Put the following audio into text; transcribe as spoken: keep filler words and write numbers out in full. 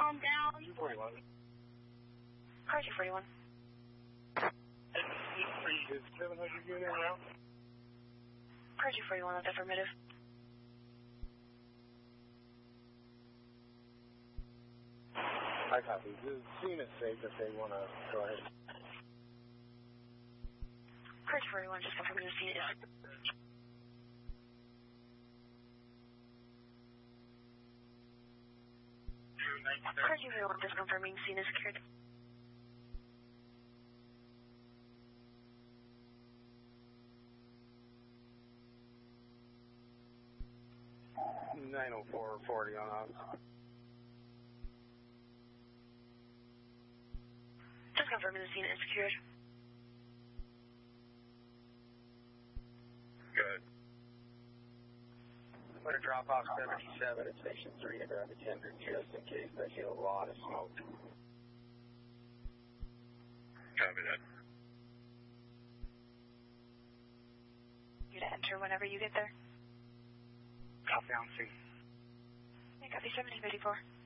calm down. two forty-one. Car two forty-one. Is seven hundred unit around? Car two forty-one, that's affirmative. I copy. The scene is safe if they want to go ahead. Car two forty-one, just confirming the scene is... Car two forty-one, just confirming scene is secured. nine oh four forty on us. Just confirming the scene is secured. Good. I'm going to drop off seventy-seven at Station three to grab a tender just in case I feel a lot of smoke. Copy that. You to enter whenever you get there. Copy on C. Yeah, copy seventeen fifty-four.